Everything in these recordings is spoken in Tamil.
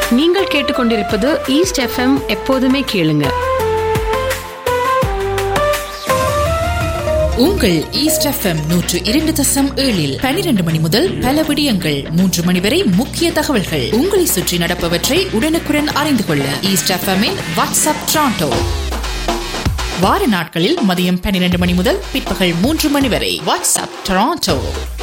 நீங்கள் கேட்டுக்கொண்டிருப்பது ஈஸ்ட் எஃப்எம். எப்போதுமே கேளுங்க. உங்கள் ஈஸ்ட் எஃப்எம் 102.7 12 மணி முதல் பல விடயங்கள், 3 மணி வரை முக்கிய தகவல்கள், உங்களை சுற்றி நடப்பவற்றை உடனுக்குடன் அறிந்து கொள்ள ஈஸ்ட் எஃப்எம்மின் வாட்ஸ்அப் டொரண்டோ. வார நாட்களில் மதியம் 12 மணி முதல் பிற்பகல் 3 மணி வரை வாட்ஸ்அப் டொரண்டோ.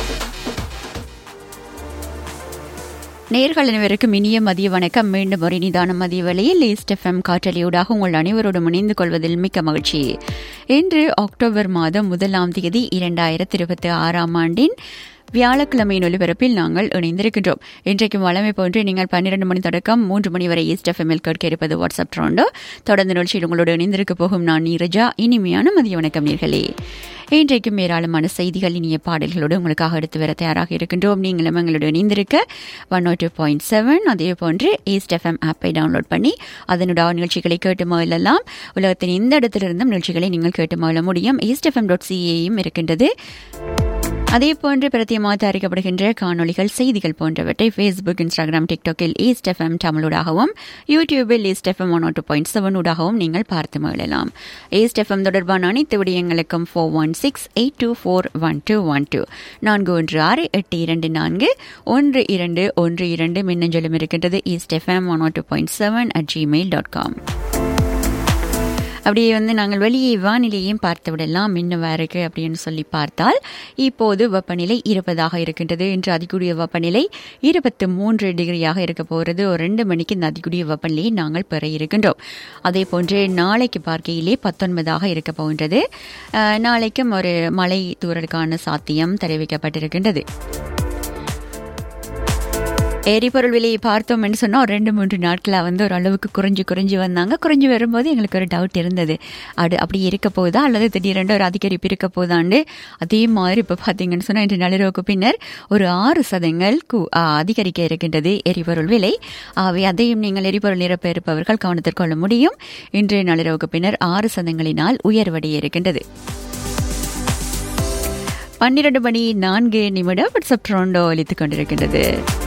நேயர்கள் அனைவருக்கும் இனிய மதிய வணக்கம். மீண்டும் ஒரு நிதான மதிய வேளையில் ஈஸ்ட் எஃப்எம் காற்றலையூடாக உங்கள் அனைவரோடும் இணைந்து கொள்வதில் மிக்க மகிழ்ச்சி. இன்று அக்டோபர் மாதம் 1ஆம் தேதி 2026ஆம் ஆண்டின் வியாழக்கிழமையின் ஒலிபரப்பில் நாங்கள் இணைந்திருக்கின்றோம். இன்றைக்கும் வழமை போன்று நீங்கள் 12 மணி தொடக்கம் 3 மணி வரை ஈஸ்ட் எஃப்எம்மில் கேட்க இருப்பது வாட்ஸ்அப் டொரண்டோ. தொடர்ந்து நிகழ்ச்சியில் உங்களோடு இணைந்திருக்க போகும் நான் நீரஜா. இனிமையான மதிய வணக்கம் நேர்களே. இன்றைக்கும் ஏராளமான செய்திகள், இனிய பாடல்களோடு உங்களுக்காக எடுத்து வர தயாராக இருக்கின்றோம். நீங்களும் எங்களோடு இணைந்திருக்க 102.7 அதே போன்று ஈஸ்ட் எஃப்எம் ஆப்பை டவுன்லோட் பண்ணி அதனுடைய நிகழ்ச்சிகளை கேட்டு மகிழலாம். உலகத்தின் எந்த இடத்திலிருந்தும் நிகழ்ச்சிகளை நீங்கள் கேட்டு மகிழ முடியும். eastfm.ca இருக்கின்றது. அதேபோன்று பிரத்தியமாக தயாரிக்கப்படுகின்ற காணொலிகள், செய்திகள் போன்றவற்றை ஃபேஸ்புக், இன்ஸ்டாகிராம், டிக்டாக்கில் ஈஸ்ட் எஃப்எம் தமிழூடாகவும், யூடியூபில் ஈஸ்ட் எஃப்எம் 102.7 ஊடாகவும் நீங்கள் பார்த்து மகிழலாம். ஈஸ்ட் எஃப்எம் தொடர்பான அனைத்து விடயங்களுக்கும் 4168241212 4168241212 மின்னஞ்சலும் இருக்கின்றது. eastfm 102.7@gmail.com. அப்படியே நாங்கள் வெளியே வானிலையையும் பார்த்து விடலாம். இன்னும் இருக்கு அப்படின்னு சொல்லி பார்த்தால் இப்போது வெப்பநிலை 20 இருக்கின்றது. இன்று அதிகூடிய வெப்பநிலை 23 டிகிரியாக இருக்க போகிறது. ஒரு 2 மணிக்கு இந்த அதிகூடிய வெப்பநிலையை நாங்கள் பெற இருக்கின்றோம். அதே போன்று நாளைக்கு பார்க்கையிலே 19 இருக்க போகின்றது. நாளைக்கும் ஒரு மழை தூறலுக்கான சாத்தியம் தெரிவிக்கப்பட்டிருக்கின்றது. எரிபொருள் விலையை பார்த்தோம் என்று சொன்னால் ஒரு 2-3 நாட்களாக ஓரளவுக்கு குறைஞ்சு வந்தாங்க. குறைஞ்சு வரும்போது எங்களுக்கு ஒரு டவுட் இருந்தது, அப்படி இருக்க போதா அல்லது திடீரென்று ஒரு அதிகரிப்பு இருக்க போதாண்டு. அதே மாதிரி இப்போ பார்த்தீங்கன்னு சொன்னால் இன்று நள்ளிரவுக்கு பின்னர் ஒரு 6% அதிகரிக்க இருக்கின்றது எரிபொருள் விலை. ஆகவே அதையும் நீங்கள் எரிபொருள் நிரப்ப இருப்பவர்கள் கவனத்தில் கொள்ள முடியும். இன்று நள்ளிரவுக்கு பின்னர் 6% உயர்வடைய இருக்கின்றது. 12 மணி 4 நிமிடம் வாட்ஸ்அப் டொரண்டோ ஒலித்துக் கொண்டிருக்கின்றது.